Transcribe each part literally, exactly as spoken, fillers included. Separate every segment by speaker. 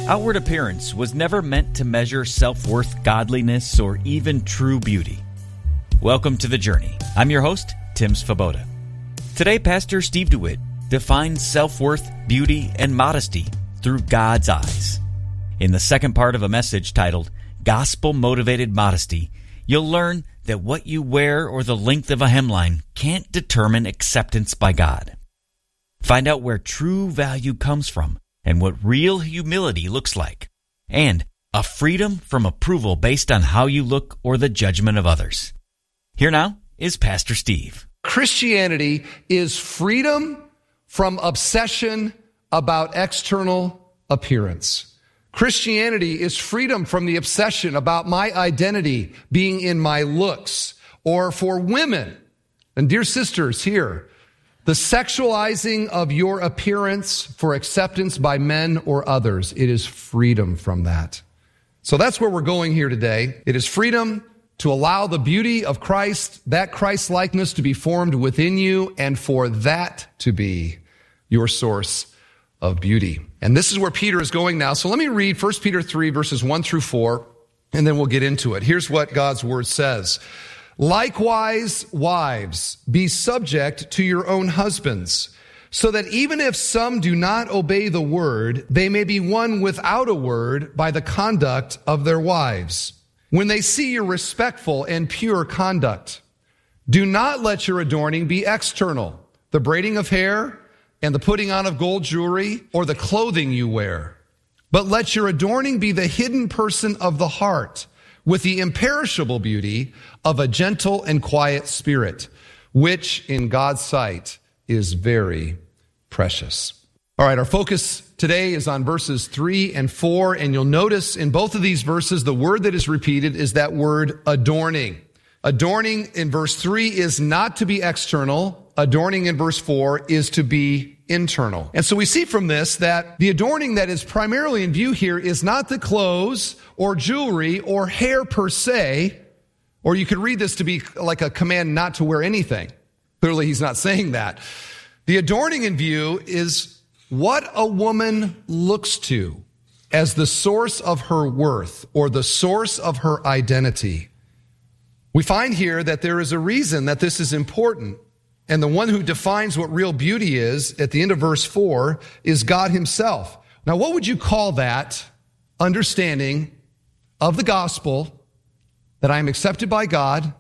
Speaker 1: Outward appearance was never meant to measure self-worth, godliness, or even true beauty. Welcome to The Journey. I'm your host, Tim Svoboda. Today, Pastor Steve DeWitt defines self-worth, beauty, and modesty through God's eyes. In the second part of a message titled Gospel-Motivated Modesty, you'll learn that what you wear or the length of a hemline can't determine acceptance by God. Find out where true value comes from and what real humility looks like, and a freedom from approval based on how you look or the judgment of others. Here now is Pastor Steve.
Speaker 2: Christianity is freedom from obsession about external appearance. Christianity is freedom from the obsession about my identity being in my looks, or for women, and dear sisters here, the sexualizing of your appearance for acceptance by men or others. It is freedom from that. So that's where we're going here today. It is freedom to allow the beauty of Christ, that Christ likeness to be formed within you, and for that to be your source of beauty. And this is where Peter is going now. So let me read First Peter three, verses one through four, and then we'll get into it. Here's what God's word says. Likewise, wives, be subject to your own husbands, so that even if some do not obey the word, they may be won without a word by the conduct of their wives. When they see your respectful and pure conduct, do not let your adorning be external, the braiding of hair and the putting on of gold jewelry or the clothing you wear, but let your adorning be the hidden person of the heart, with the imperishable beauty of a gentle and quiet spirit, which in God's sight is very precious. All right, our focus today is on verses three and four, and you'll notice in both of these verses, the word that is repeated is that word adorning. Adorning in verse three is not to be external. Adorning in verse four is to be internal. And so we see from this that the adorning that is primarily in view here is not the clothes or jewelry or hair per se, or you could read this to be like a command not to wear anything. Clearly, he's not saying that. The adorning in view is what a woman looks to as the source of her worth or the source of her identity. We find here that there is a reason that this is important. And the one who defines what real beauty is at the end of verse four is God himself. Now, what would you call that understanding of the gospel, that I am accepted by God,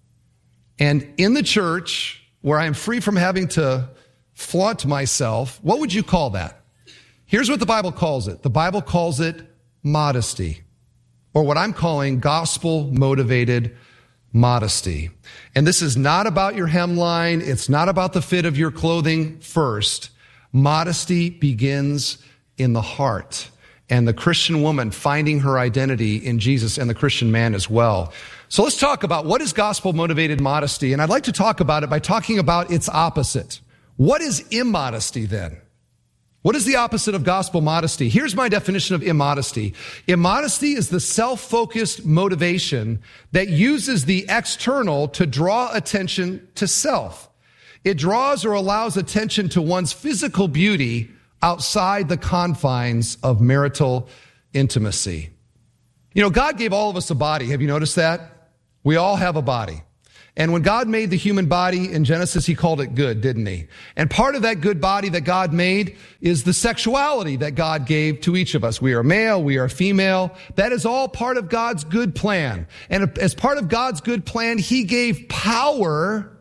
Speaker 2: and in the church where I am free from having to flaunt myself? What would you call that? Here's what the Bible calls it. The Bible calls it modesty, or what I'm calling gospel-motivated modesty. And this is not about your hemline. It's not about the fit of your clothing first. Modesty begins in the heart, and the Christian woman finding her identity in Jesus, and the Christian man as well. So let's talk about what is gospel-motivated modesty. And I'd like to talk about it by talking about its opposite. What is immodesty then? What is the opposite of gospel modesty? Here's my definition of immodesty. Immodesty is the self-focused motivation that uses the external to draw attention to self. It draws or allows attention to one's physical beauty outside the confines of marital intimacy. You know, God gave all of us a body. Have you noticed that? We all have a body. And when God made the human body in Genesis, he called it good, didn't he? And part of that good body that God made is the sexuality that God gave to each of us. We are male, we are female. That is all part of God's good plan. And as part of God's good plan, he gave power,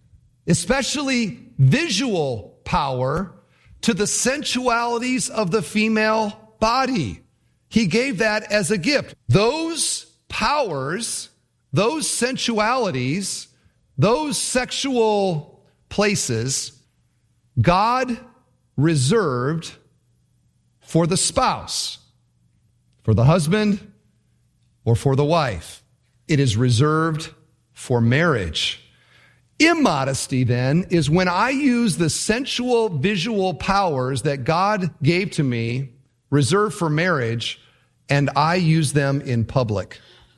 Speaker 2: especially visual power, to the sensualities of the female body. He gave that as a gift. Those powers, those sensualities, those sexual places, God reserved for the spouse, for the husband, or for the wife. It is reserved for marriage. Immodesty, then, is when I use the sensual visual powers that God gave to me, reserved for marriage, and I use them in public.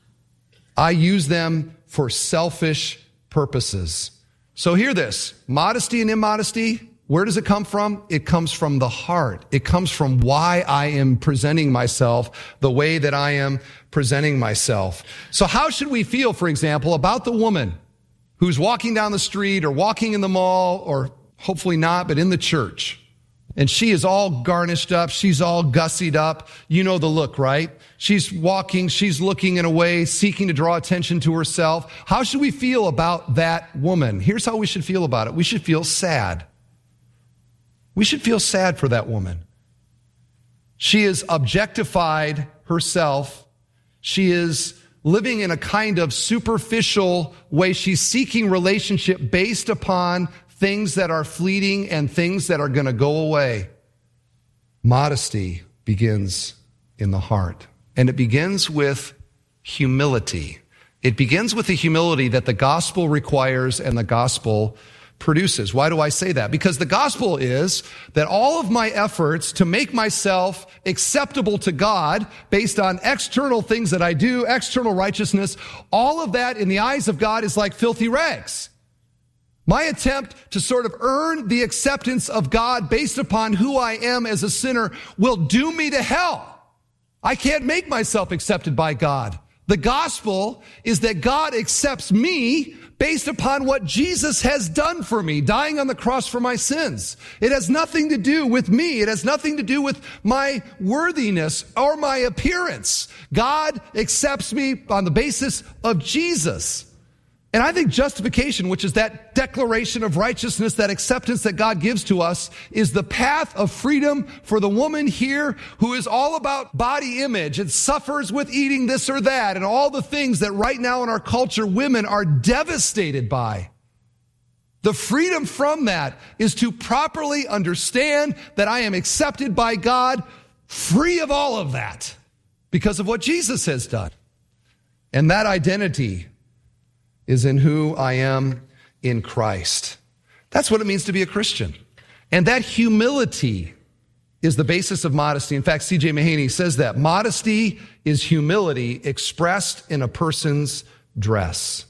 Speaker 2: I use them for selfish purposes. So hear this. Modesty and immodesty, Where does it come from? It comes from the heart. It comes from why I am presenting myself the way that I am presenting myself. So how should we feel, for example, about the woman who's walking down the street or walking in the mall, or hopefully not, but in the church? And she is all garnished up. She's all gussied up. You know the look, right? She's walking. She's looking in a way, seeking to draw attention to herself. How should we feel about that woman? Here's how we should feel about it. We should feel sad. We should feel sad for that woman. She is objectified herself. She is living in a kind of superficial way. She's seeking relationship based upon things that are fleeting and things that are going to go away. Modesty begins in the heart, and it begins with humility. It begins with the humility that the gospel requires and the gospel produces. Why do I say that? Because the gospel is that all of my efforts to make myself acceptable to God based on external things that I do, external righteousness, all of that in the eyes of God is like filthy rags. My attempt to sort of earn the acceptance of God based upon who I am as a sinner will doom me to hell. I can't make myself accepted by God. The gospel is that God accepts me based upon what Jesus has done for me, dying on the cross for my sins. It has nothing to do with me. It has nothing to do with my worthiness or my appearance. God accepts me on the basis of Jesus. And I think justification, which is that declaration of righteousness, that acceptance that God gives to us, is the path of freedom for the woman here who is all about body image and suffers with eating this or that and all the things that right now in our culture women are devastated by. The freedom from that is to properly understand that I am accepted by God, free of all of that, because of what Jesus has done. And that identity is in who I am in Christ. That's what it means to be a Christian. And that humility is the basis of modesty. In fact, C J Mahaney says that modesty is humility expressed in a person's dress.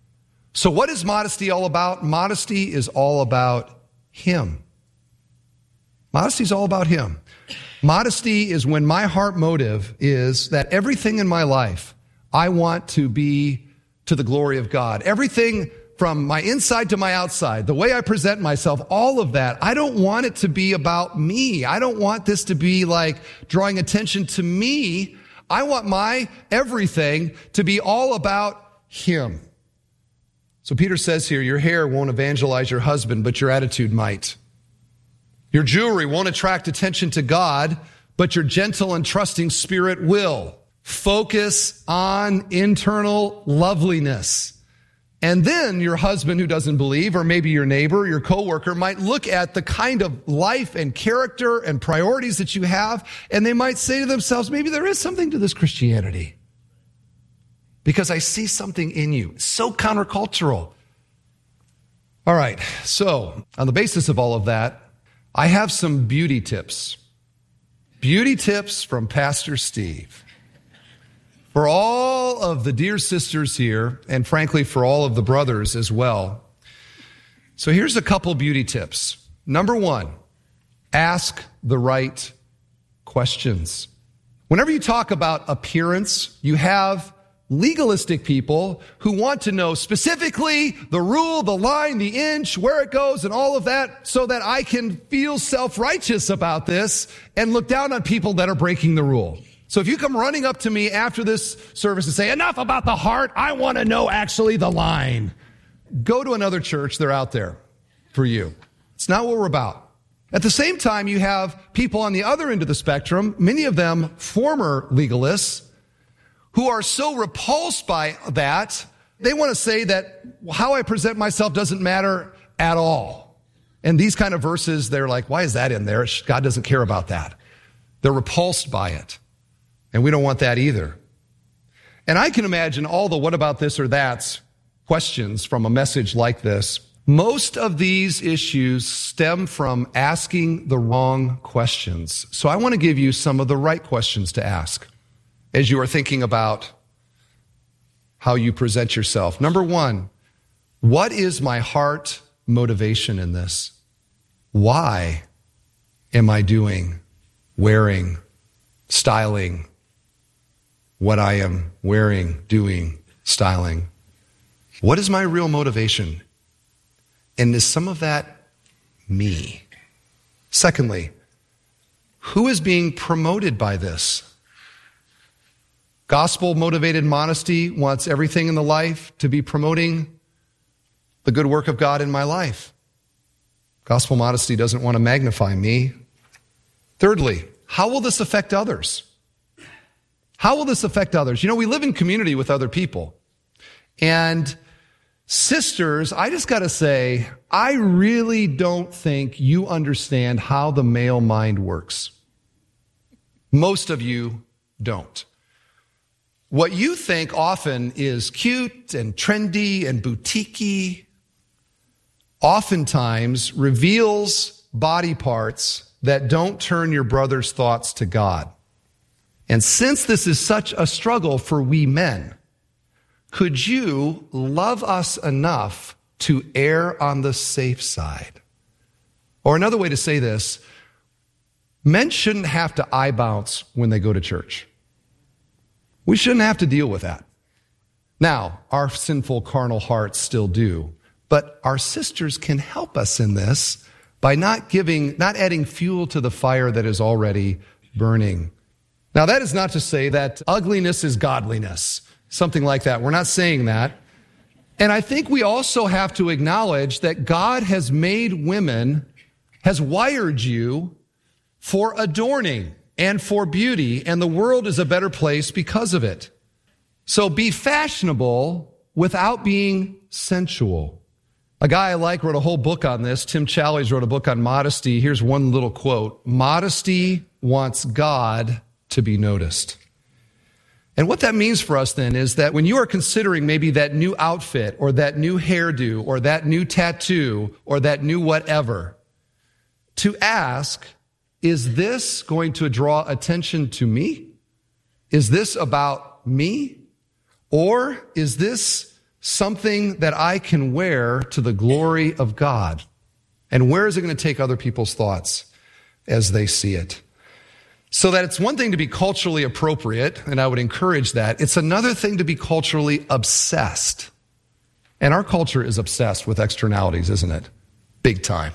Speaker 2: So what is modesty all about? Modesty is all about Him. Modesty is all about Him. Modesty is when my heart motive is that everything in my life, I want to be to the glory of God. Everything from my inside to my outside, the way I present myself, all of that, I don't want it to be about me. I don't want this to be like drawing attention to me. I want my everything to be all about Him. So Peter says here, your hair won't evangelize your husband, but your attitude might. Your jewelry won't attract attention to God, but your gentle and trusting spirit will. Focus on internal loveliness. And then your husband who doesn't believe, or maybe your neighbor, your coworker, might look at the kind of life and character and priorities that you have, and they might say to themselves, maybe there is something to this Christianity. Because I see something in you. It's so countercultural. All right, so on the basis of all of that, I have some beauty tips. Beauty tips from Pastor Steve. For all of the dear sisters here, and frankly for all of the brothers as well. So here's a couple beauty tips. Number one, ask the right questions. Whenever you talk about appearance, you have legalistic people who want to know specifically the rule, the line, the inch, where it goes, and all of that so that I can feel self-righteous about this and look down on people that are breaking the rule. So if you come running up to me after this service and say, enough about the heart, I want to know actually the line. Go to another church, they're out there for you. It's not what we're about. At the same time, you have people on the other end of the spectrum, many of them former legalists, who are so repulsed by that, they want to say that how I present myself doesn't matter at all. And these kind of verses, they're like, why is that in there? God doesn't care about that. They're repulsed by it. And we don't want that either. And I can imagine all the what about this or that's questions from a message like this. Most of these issues stem from asking the wrong questions. So I want to give you some of the right questions to ask as you are thinking about how you present yourself. Number one, what is my heart motivation in this? why am I doing, wearing, styling what I am wearing, doing, styling? What is my real motivation? And is some of that me? Secondly, who is being promoted by this? Gospel-motivated modesty wants everything in the life to be promoting the good work of God in my life. Gospel modesty doesn't want to magnify me. Thirdly, how will this affect others? How will this affect others? You know, we live in community with other people. And sisters, I just got to say, I really don't think you understand how the male mind works. Most of you don't. What you think often is cute and trendy and boutiquey oftentimes reveals body parts that don't turn your brother's thoughts to God. And since this is such a struggle for we men, could you love us enough to err on the safe side? Or another way to say this, men shouldn't have to eye bounce when they go to church. We shouldn't have to deal with that. Now, our sinful carnal hearts still do, but our sisters can help us in this by not giving, not adding fuel to the fire that is already burning. Now, that is not to say that ugliness is godliness, something like that. We're not saying that. And I think we also have to acknowledge that God has made women, has wired you for adorning and for beauty, and the world is a better place because of it. So be fashionable without being sensual. A guy I like wrote a whole book on this. Tim Challies wrote a book on modesty. Here's one little quote. Modesty wants God to be noticed. And what that means for us then is that when you are considering maybe that new outfit or that new hairdo or that new tattoo or that new whatever, to ask, is this going to draw attention to me? Is this about me? Or is this something that I can wear to the glory of God? And where is it going to take other people's thoughts as they see it? So that it's one thing to be culturally appropriate, and I would encourage that. It's another thing to be culturally obsessed. And our culture is obsessed with externalities, isn't it? Big time.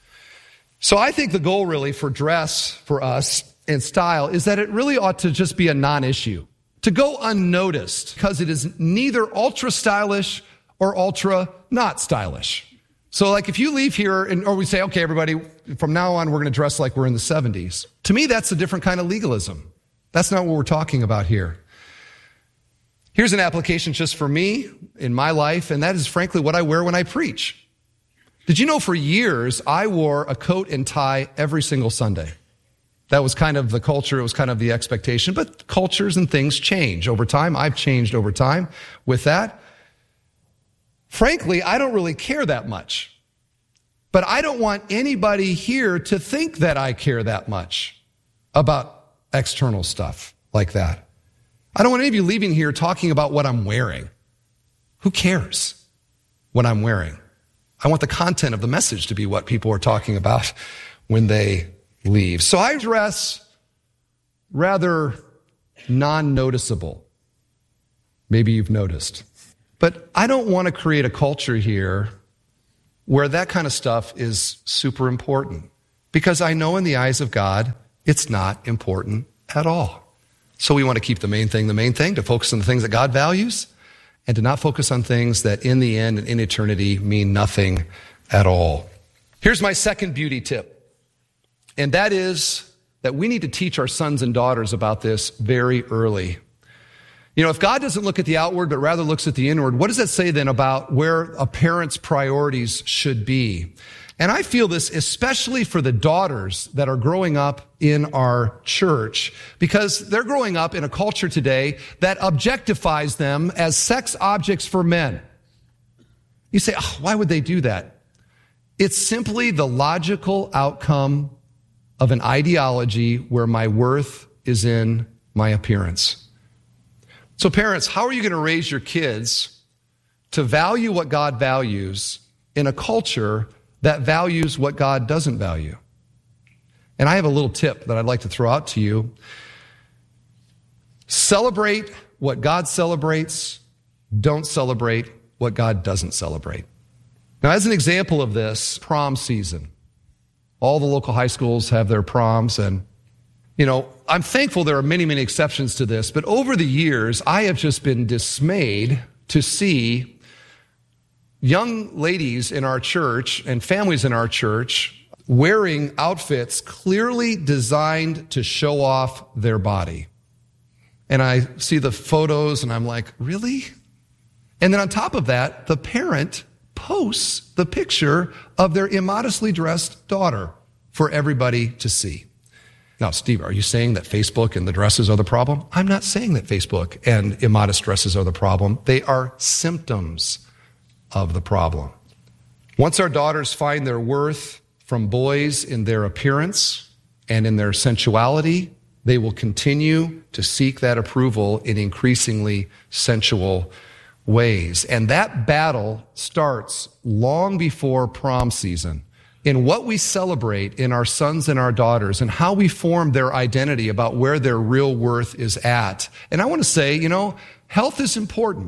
Speaker 2: So I think the goal really for dress for us and style is that it really ought to just be a non-issue, to go unnoticed, because it is neither ultra stylish or ultra not stylish. So like if you leave here and, or we say, okay, everybody, from now on, we're going to dress like we're in the seventies. To me, that's a different kind of legalism. That's not what we're talking about here. Here's an application just for me in my life, and that is frankly what I wear when I preach. Did you know for years I wore a coat and tie every single Sunday? That was kind of the culture. It was kind of the expectation. But cultures and things change over time. I've changed over time with that. Frankly, I don't really care that much. But I don't want anybody here to think that I care that much about external stuff like that. I don't want any of you leaving here talking about what I'm wearing. Who cares what I'm wearing? I want the content of the message to be what people are talking about when they leave. So I dress rather non-noticeable. Maybe you've noticed. But I don't want to create a culture here where that kind of stuff is super important, because I know in the eyes of God, it's not important at all. So we want to keep the main thing the main thing, to focus on the things that God values, and to not focus on things that in the end and in eternity mean nothing at all. Here's my second beauty tip, and that is that we need to teach our sons and daughters about this very early. You know, if God doesn't look at the outward, but rather looks at the inward, what does that say then about where a parent's priorities should be? And I feel this especially for the daughters that are growing up in our church, because they're growing up in a culture today that objectifies them as sex objects for men. You say, oh, why would they do that? It's simply the logical outcome of an ideology where my worth is in my appearance. So parents, how are you going to raise your kids to value what God values in a culture that values what God doesn't value. And I have a little tip that I'd like to throw out to you. Celebrate what God celebrates. Don't celebrate what God doesn't celebrate. Now, as an example of this, prom season. All the local high schools have their proms, and, you know, I'm thankful there are many, many exceptions to this, but over the years, I have just been dismayed to see young ladies in our church and families in our church wearing outfits clearly designed to show off their body. And I see the photos and I'm like, really? And then on top of that, the parent posts the picture of their immodestly dressed daughter for everybody to see. Now, Steve, are you saying that Facebook and the dresses are the problem? I'm not saying that Facebook and immodest dresses are the problem. They are symptoms of the problem. Once our daughters find their worth from boys in their appearance and in their sensuality, they will continue to seek that approval in increasingly sensual ways. And that battle starts long before prom season. In what we celebrate in our sons and our daughters and how we form their identity about where their real worth is at. And I want to say, you know, health is important.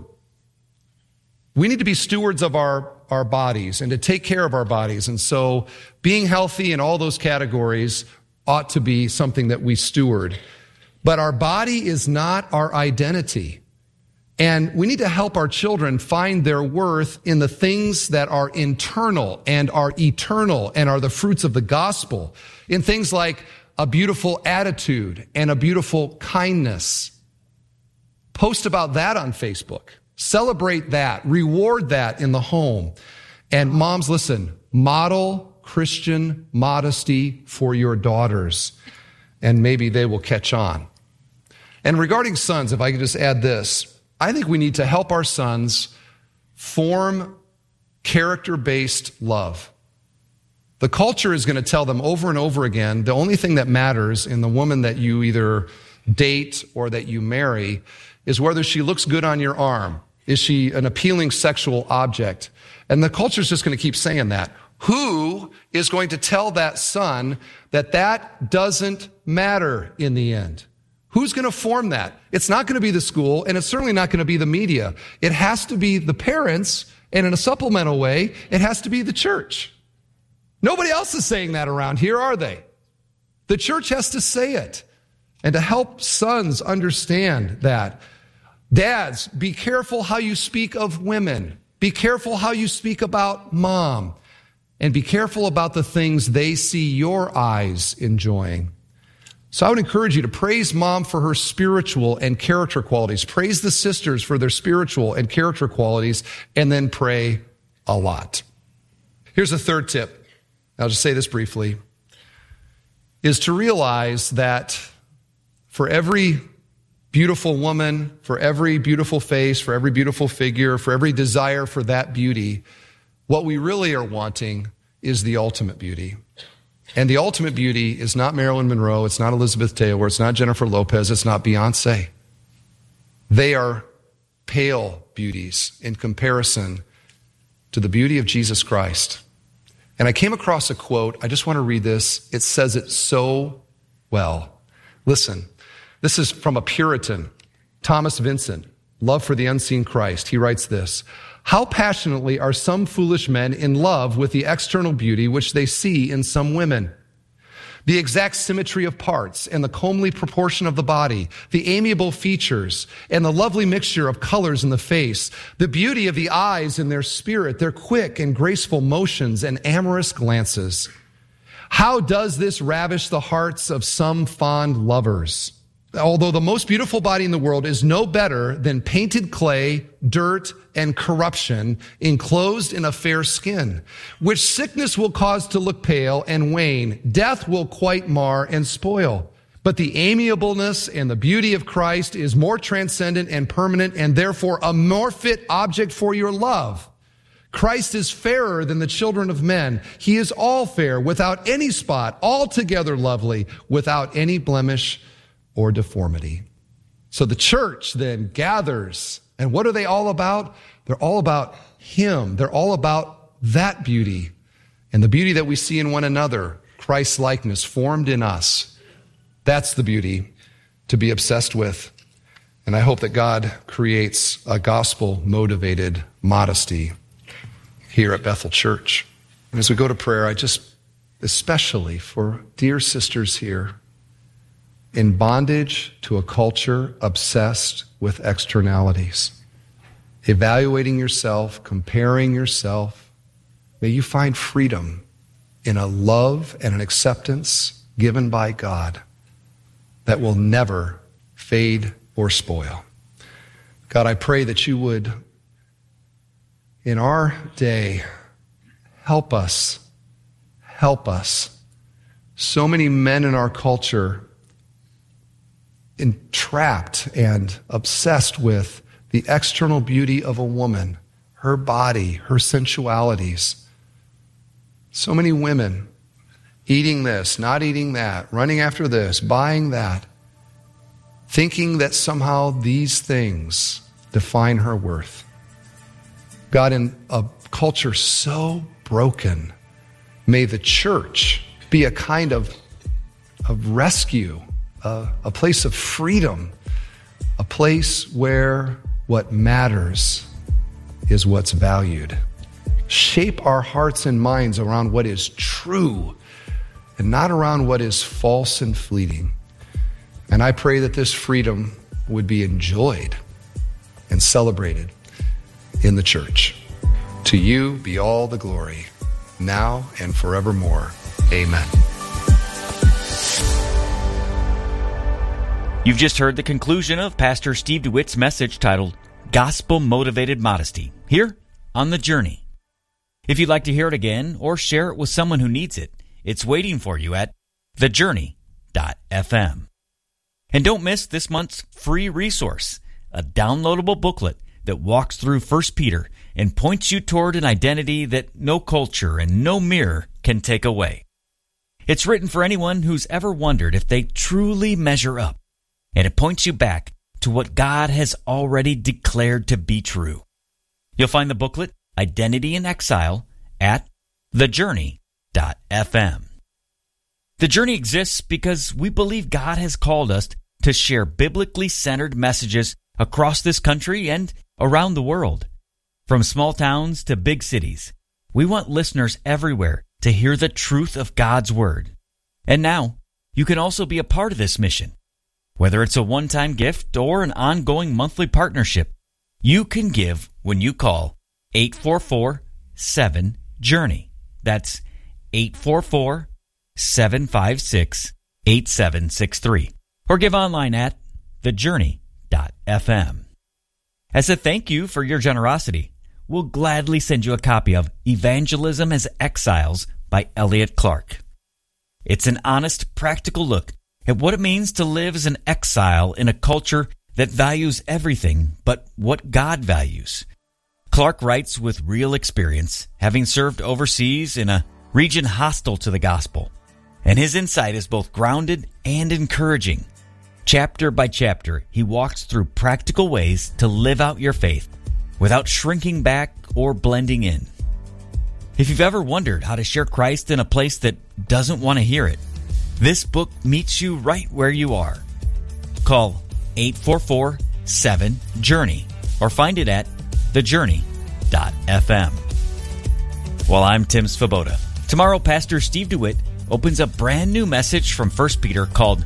Speaker 2: We need to be stewards of our, our bodies and to take care of our bodies. And so being healthy in all those categories ought to be something that we steward. But our body is not our identity. And we need to help our children find their worth in the things that are internal and are eternal and are the fruits of the gospel, in things like a beautiful attitude and a beautiful kindness. Post about that on Facebook. Celebrate that. Reward that in the home. And moms, listen, model Christian modesty for your daughters, and maybe they will catch on. And regarding sons, if I could just add this, I think we need to help our sons form character-based love. The culture is going to tell them over and over again, the only thing that matters in the woman that you either date or that you marry is whether she looks good on your arm. Is she an appealing sexual object? And the culture is just going to keep saying that. Who is going to tell that son that that doesn't matter in the end? Who's going to form that? It's not going to be the school, and it's certainly not going to be the media. It has to be the parents, and in a supplemental way, it has to be the church. Nobody else is saying that around here, are they? The church has to say it. And to help sons understand that. Dads, be careful how you speak of women. Be careful how you speak about mom. And be careful about the things they see your eyes enjoying. So I would encourage you to praise mom for her spiritual and character qualities. Praise the sisters for their spiritual and character qualities, and then pray a lot. Here's a third tip. I'll just say this briefly, is to realize that for every beautiful woman, for every beautiful face, for every beautiful figure, for every desire for that beauty, what we really are wanting is the ultimate beauty. And the ultimate beauty is not Marilyn Monroe, it's not Elizabeth Taylor, it's not Jennifer Lopez, it's not Beyonce. They are pale beauties in comparison to the beauty of Jesus Christ. And I came across a quote, I just want to read this. It says it so well. Listen, this is from a Puritan, Thomas Vincent, Love for the Unseen Christ. He writes this: how passionately are some foolish men in love with the external beauty which they see in some women? The exact symmetry of parts and the comely proportion of the body, the amiable features and the lovely mixture of colors in the face, the beauty of the eyes and their spirit, their quick and graceful motions and amorous glances. How does this ravish the hearts of some fond lovers? Although the most beautiful body in the world is no better than painted clay, dirt, and corruption enclosed in a fair skin, which sickness will cause to look pale and wane, death will quite mar and spoil. But the amiableness and the beauty of Christ is more transcendent and permanent, and therefore a more fit object for your love. Christ is fairer than the children of men. He is all fair, without any spot, altogether lovely, without any blemish or deformity. So the church then gathers, and what are they all about? They're all about Him. They're all about that beauty. And the beauty that we see in one another, Christ's likeness formed in us, that's the beauty to be obsessed with. And I hope that God creates a gospel-motivated modesty here at Bethel Church. And as we go to prayer, I just, especially for dear sisters here, in bondage to a culture obsessed with externalities, evaluating yourself, comparing yourself, may you find freedom in a love and an acceptance given by God that will never fade or spoil. God, I pray that you would, in our day, help us, help us. So many men in our culture entrapped and obsessed with the external beauty of a woman, her body, her sensualities. So many women eating this, not eating that, running after this, buying that, thinking that somehow these things define her worth. God, in a culture so broken, may the church be a kind of, of rescue, uh, a place of freedom, a place where what matters is what's valued. Shape our hearts and minds around what is true and not around what is false and fleeting. And I pray that this freedom would be enjoyed and celebrated in the church. To you be all the glory, now and forevermore. Amen.
Speaker 1: You've just heard the conclusion of Pastor Steve DeWitt's message titled Gospel Motivated Modesty, here on The Journey. If you'd like to hear it again or share it with someone who needs it, it's waiting for you at the journey dot f m. And don't miss this month's free resource, a downloadable booklet that walks through First Peter and points you toward an identity that no culture and no mirror can take away. It's written for anyone who's ever wondered if they truly measure up, and it points you back to what God has already declared to be true. You'll find the booklet, Identity in Exile, at the journey dot f m. The Journey exists because we believe God has called us to share biblically centered messages across this country and around the world. From small towns to big cities, we want listeners everywhere to hear the truth of God's Word. And now, you can also be a part of this mission. Whether it's a one-time gift or an ongoing monthly partnership, you can give when you call eight four four, seven, journey. That's eight four four, seven five six, eight seven six three. Or give online at the journey dot f m. As a thank you for your generosity, we'll gladly send you a copy of Evangelism as Exiles by Elliot Clark. It's an honest, practical look at what it means to live as an exile in a culture that values everything but what God values. Clark writes with real experience, having served overseas in a region hostile to the gospel, and his insight is both grounded and encouraging. Chapter by chapter, he walks through practical ways to live out your faith without shrinking back or blending in. If you've ever wondered how to share Christ in a place that doesn't want to hear it, this book meets you right where you are. Call eight four four, seven, journey or find it at the journey dot f m. Well, I'm Tim Svoboda. Tomorrow, Pastor Steve DeWitt opens a brand new message from First Peter called